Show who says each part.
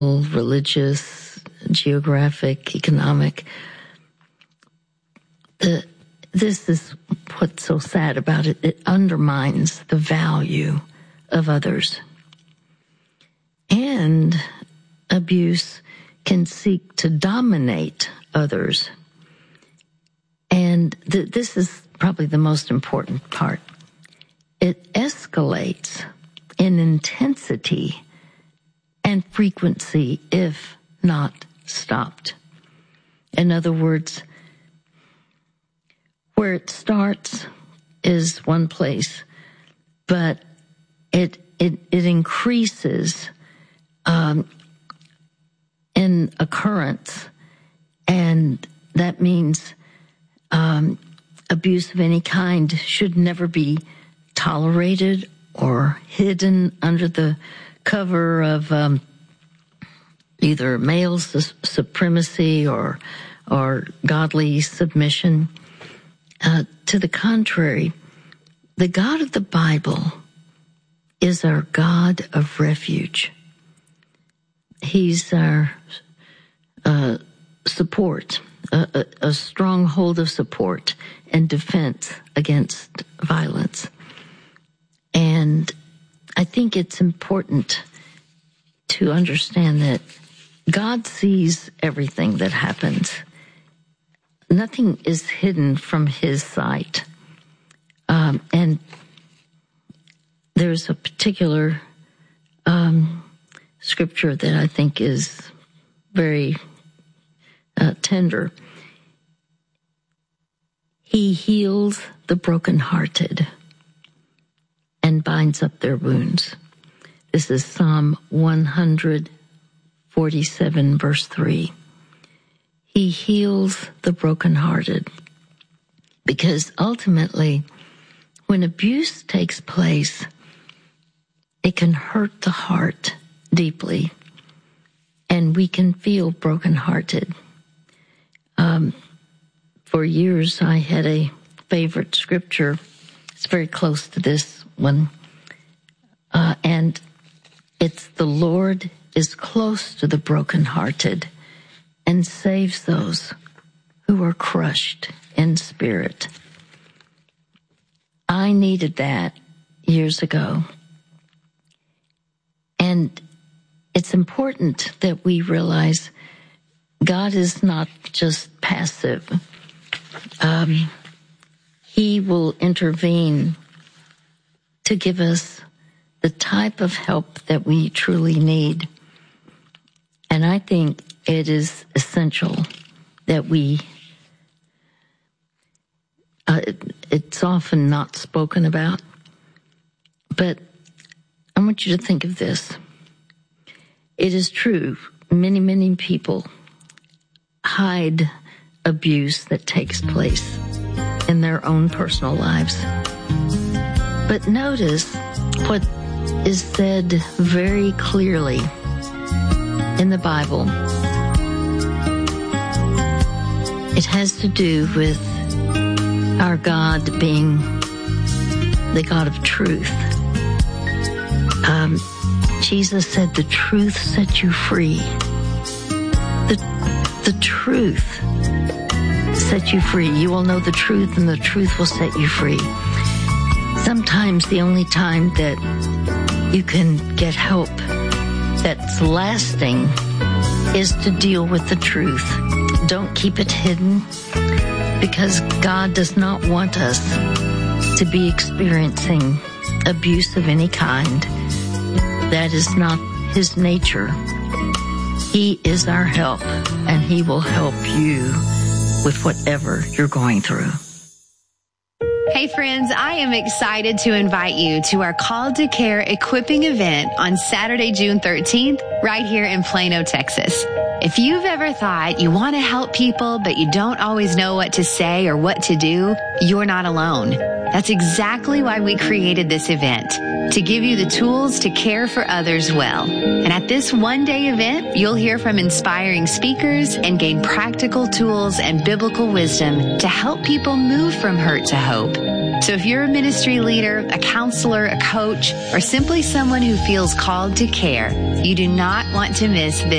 Speaker 1: religious, geographic, economic. This is what's so sad about it. It undermines the value of others. And abuse can seek to dominate others. And this is probably the most important part. It escalates in intensity and frequency if not stopped. In other words, where it starts is one place, but it increases in occurrence, and that means abuse of any kind should never be tolerated or hidden under the cover of either male supremacy or godly submission. To the contrary, the God of the Bible is our God of refuge. He's our support, a stronghold of support and defense against violence. And I think it's important to understand that God sees everything that happens. Nothing is hidden from his sight. And there's a particular scripture that I think is very tender. He heals the brokenhearted and binds up their wounds. This is Psalm 147, verse 3. He heals the brokenhearted, because ultimately, when abuse takes place, it can hurt the heart deeply, and we can feel brokenhearted. For years, I had a favorite scripture. It's very close to this one, and it's the Lord is close to the brokenhearted and saves those who are crushed in spirit. I needed that years ago. And it's important that we realize God is not just passive. He will intervene to give us the type of help that we truly need. And I think it is essential that it's often not spoken about, but I want you to think of this. It is true, many people hide abuse that takes place in their own personal lives. But notice what is said very clearly in the Bible. It has to do with our God being the God of truth. Jesus said, the truth set you free. The truth set you free. You will know the truth, and the truth will set you free. Sometimes the only time that you can get help that's lasting is to deal with the truth. Don't keep it hidden, because God does not want us to be experiencing abuse of any kind. That is not his nature. He is our help, and he will help you with whatever you're going through.
Speaker 2: Hey friends, I am excited to invite you to our Called to Care equipping event on Saturday, June 13th, right here in Plano, Texas. If you've ever thought you want to help people, but you don't always know what to say or what to do, you're not alone. That's exactly why we created this event, to give you the tools to care for others well. And at this one-day event, you'll hear from inspiring speakers and gain practical tools and biblical wisdom to help people move from hurt to hope. So if you're a ministry leader, a counselor, a coach, or simply someone who feels called to care, you do not want to miss this